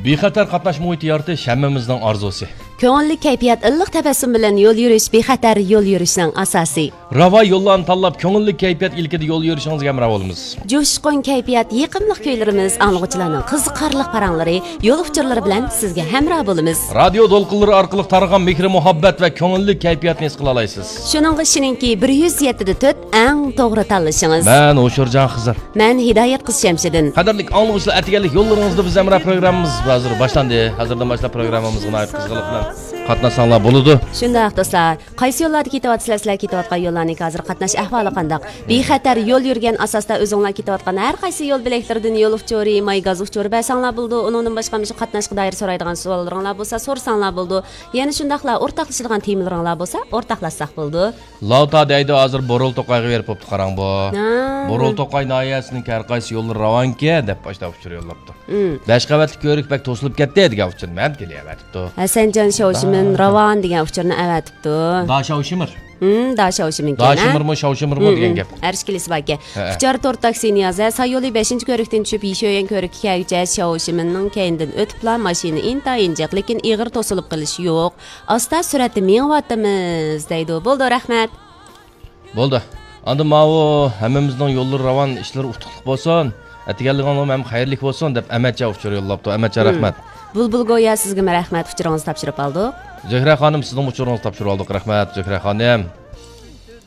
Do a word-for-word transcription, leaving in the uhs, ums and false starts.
Bexatar qatnash muhiti yaratish hammamizning orzusi. Ko'ngilli kayfiyat, illiq tabassum bilan yo'l yurish bexatar yo'l yurishning asosi. Ravo yo'llarni tanlab, ko'ngilli kayfiyat ilkida yo'l yurishingizga hamroh bo'lamiz. Jo'shqin kayfiyat, yiqimli kuylarimiz, anglovchilarning qiziqarli paranglari, yo'l uchurlari bilan sizga hamroh bo'lamiz. Radio to'lqinlari orqali targ'an mehr muhabbat va ko'ngilli kayfiyatni his qila olasiz. Shuning ishiningki bir yuz yetti da to'rt eng to'g'ri tanlashingiz. Men O'shurjon Xizr. Men Hidoyat qiz Shamsiddin. Qadrli anglovchilar, atganlik yo'llaringizda biz hamroh programmamiz hozir boshlandi. Hozirdan boshlab programmamizga noit qizg'iliq bilan qatnashsanglar bo'ladi. Shunday do'stlar, qaysi yo'llarda ketyapsizlar, sizlar ketayotgan yo'llarning hozir qatnash ahvoli qanday? Bexatar yo'l yurgan asosda o'zinglar ketayotgan har qaysi yo'l bileklaridan yo'l uchuri, may gaz uchuri bersanglar bo'ldi. Uningdan boshqa mish qatnashga doir so'raydigan savollaringlar bo'lsa, so'rsanglar bo'ldi. Yana shundaqlar o'rtoqlashadigan temalaringlar bo'lsa, o'rtoqlashsak bo'ldi. Lavta deydi hozir Borol To'qayga berib bo'pti, qarang bu. Borol To'qay noyasining har qaysi yo'llar ravanki deb boshlab uchur yo'llabdi. besh qavatli ko'rik bak to'silib ketdi degan uchun men kelyapti. Hasanjon Shovshimin Ravan degan uchurni avatibdi. Da Shovshimir. Hmm, da Shovshimin. Da Shovshimirmi, Shovshimirmi degan gap. Arshkilis baka. Uchar to'rt taksi niyoza sayoli beshinchi ko'rikdan tushib yishoyan ko'rikka kelguncha Shovshiminning keyindan o'tiblar mashina inta injiq, lekin ig'ir to'silib qilish yo'q. Asta suratni mengyapmiz deydi. Bo'ldi, rahmat. Bo'ldi. Endi mavo hammamizning yo'llar ravan, ishlar utuqliq bo'lsin. Atganligim ham xayrlik bo'lsin deb amacha uchur yo'llabdi. Amacha rahmat. Bulbul go'ya sizga rahmat uchuringizni topshirib oldik. Zuhra xonim, sizning uchuringizni topshirib oldik. Rahmat, Zuhra xonim.